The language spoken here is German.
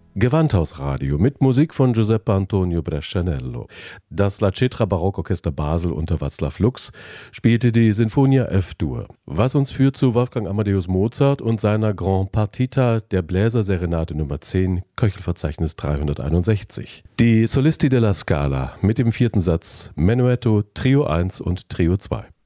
Gewandhausradio mit Musik von Giuseppe Antonio Brescianello. Das La Cetra Barockorchester Basel unter Václav Lux spielte die Sinfonia F-Dur, was uns führt zu Wolfgang Amadeus Mozart und seiner Grand Partita der Bläserserenade Nummer 10, Köchelverzeichnis 361. Die Solisti della Scala mit dem 4. Satz, Menuetto, Trio 1 und Trio 2.